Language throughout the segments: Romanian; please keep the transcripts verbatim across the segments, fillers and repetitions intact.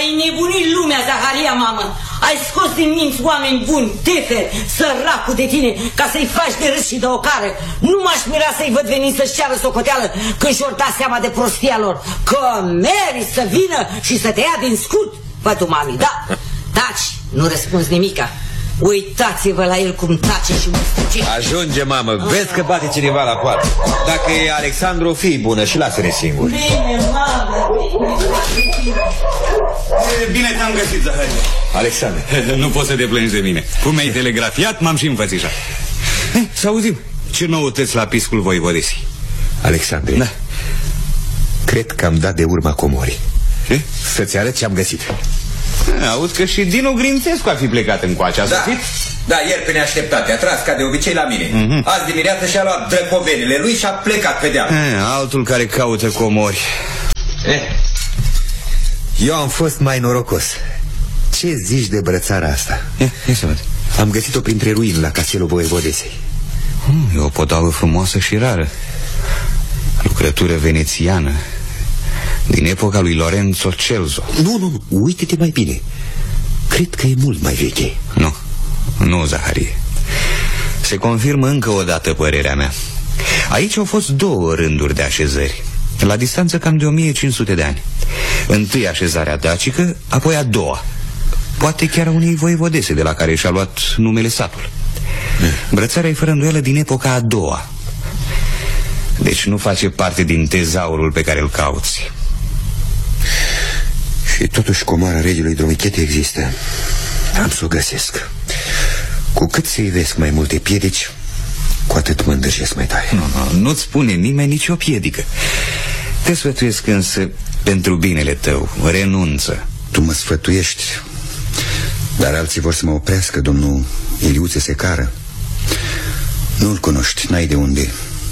Ai nebunit lumea, Zaharia, mamă. Ai scos din minți oameni buni, tefer, săracul de tine, ca să-i faci de râs și de ocară. Nu m-aș mira să-i văd venind să-și ceară socoteală când și-or da seama de prostia lor. Că meri să vină și să te ia din scut. Bă, tu, mami, da? Taci, nu răspunzi nimica. Uitați-vă la el cum tace și mustuce. Ajunge, mamă, vezi că bate cineva la poartă. Dacă e Alexandru, fii bună și lasă-ne singuri. Bine, mamă, bine. Bine te-am găsit, Zaharie. Alexandru, nu poți să te plângi de mine. Cum mi-ai telegrafiat, m-am și înfățișat. Să auzim, ce noutăți la piscul voivodesii? Alexandru, da. Cred că am dat de urma comorii. Ce? Să-ți arăt ce am găsit. Aud că și Dinu Grințescu a fi plecat încoace, a da. sosit? Da, ieri pe neașteptate, a tras ca de obicei la mine. mm-hmm. Azi dimineață și-a luat drăcovenile lui și a plecat pe deal. e, Altul care caută comori. eh. Eu am fost mai norocos. Ce zici de brățara asta? Ia, ia să văd. Am găsit-o printre ruini la castelul voievodesei. hmm, E o potavă frumoasă și rară. Lucrătură venețiană din epoca lui Lorenzo Celso. Nu, nu, nu, uite-te mai bine. Cred că e mult mai veche. Nu, nu, Zaharie. Se confirmă încă o dată părerea mea. Aici au fost două rânduri de așezări, la distanță cam de o mie cinci sute de ani. Întâi așezarea dacică, apoi a doua, poate chiar a unei voievodese de la care și-a luat numele satul. Brățara e fără îndoială din epoca a doua. Deci nu face parte din tezaurul pe care îl cauți. Și totuși comoara regelui Dromichete există. Am să o găsesc. Cu cât se ivesc mai multe piedici, cu atât mă îndrăgesc mai tare. Nu, nu, nu-ți spune nimeni nicio piedică. Te sfătuiesc însă, pentru binele tău, renunță. Tu mă sfătuiești, dar alții vor să mă oprească, domnul Iliuțe Secară. Nu-l cunoști, n-ai de unde.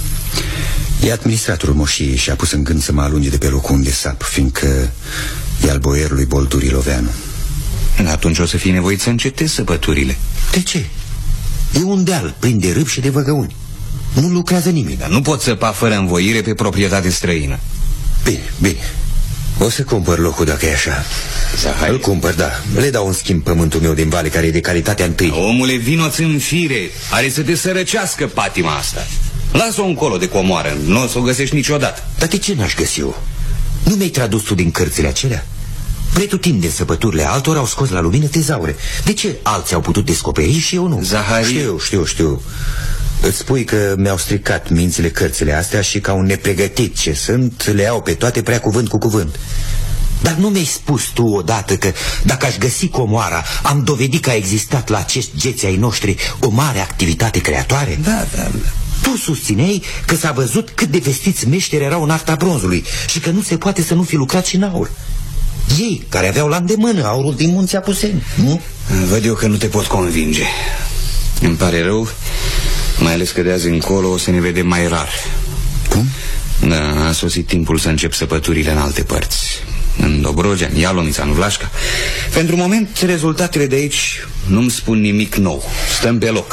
E administratorul moșiei și a pus în gând să mă alunge de pe locul unde sap, fiindcă e al boierului Bolturi Loveanu. Atunci o să fii nevoit să încetezi săpăturile. De ce? E un deal plin de râpi și de văgăuni. Nu lucrează nimeni. Dar nu poți săpa fără învoire pe proprietate străină. Bine, bine. O să cumpăr locul dacă e așa. Zaharie. Îl cumpăr, da. Le dau în schimb pământul meu din vale, care e de calitatea întâi. Omule, vino-ți în fire. Are să te sărăcească patima asta. Lasă-o încolo de comoară, nu o să o găsești niciodată. Dar de ce n-aș găsi eu? Nu mi-ai tradus tu din cărțile acelea? Pretutindeni săpăturile altora au scos la lumină tezaure. De ce alții au putut descoperi și eu nu? Zaharie. Știu, știu, știu. Îți spui că mi-au stricat mințile cărțile astea și ca un nepregătit ce sunt, le iau pe toate prea cuvânt cu cuvânt. Dar nu mi-ai spus tu odată că dacă aș găsi comoara, am dovedit că a existat la acești geți ai noștri o mare activitate creatoare? Da, da, da. Tu susțineai că s-a văzut cât de vestiți meșteri erau în arta bronzului și că nu se poate să nu fi lucrat și în aur. Ei, care aveau la îndemână aurul din munții Apuseni, nu? Văd eu că nu te pot convinge. Îmi pare rău, mai ales că de azi încolo o să ne vedem mai rar. Cum? Da, a sosit timpul să încep săpăturile în alte părți. În Dobrogea, în Ialomița, în Vlașca. Pentru moment, rezultatele de aici nu-mi spun nimic nou. Stăm pe loc.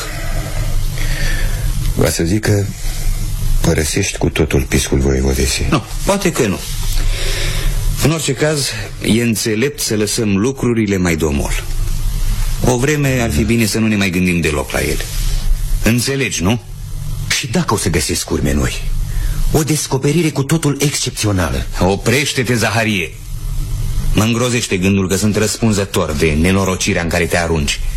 Va să zic că părăsești cu totul piscul voievodesei. Nu, poate că nu. În orice caz, e înțelept să lăsăm lucrurile mai domol. O vreme ar fi bine să nu ne mai gândim deloc la ele. Înțelegi, nu? Și dacă o să găsesc urme noi? O descoperire cu totul excepțională. Oprește-te, Zaharie. Mă îngrozește gândul că sunt răspunzător de nenorocirea în care te arunci.